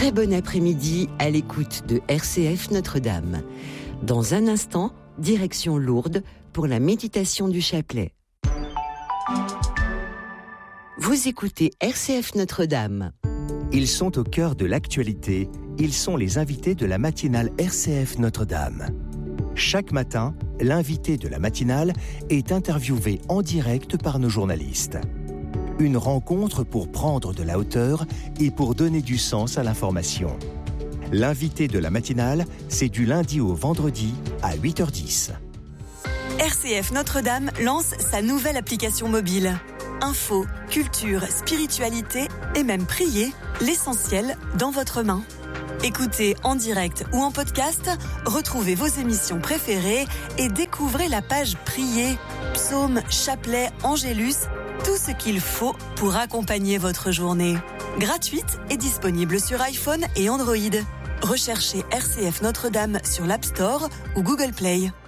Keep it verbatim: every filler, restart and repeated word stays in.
Très bon après-midi à l'écoute de R C F Notre-Dame. Dans un instant, direction Lourdes pour la méditation du chapelet. Vous écoutez R C F Notre-Dame. Ils sont au cœur de l'actualité. Ils sont les invités de la matinale R C F Notre-Dame. Chaque matin, l'invité de la matinale est interviewé en direct par nos journalistes. Une rencontre pour prendre de la hauteur et pour donner du sens à l'information. L'invité de la matinale, c'est du lundi au vendredi à huit heures dix. R C F Notre-Dame lance sa nouvelle application mobile. Info, culture, spiritualité et même prier, l'essentiel dans votre main. Écoutez en direct ou en podcast, retrouvez vos émissions préférées et découvrez la page Prier, psaumes, chapelet, angélus, tout ce qu'il faut pour accompagner votre journée. Gratuite et disponible sur iPhone et Android. Recherchez R C F Notre-Dame sur l'App Store ou Google Play.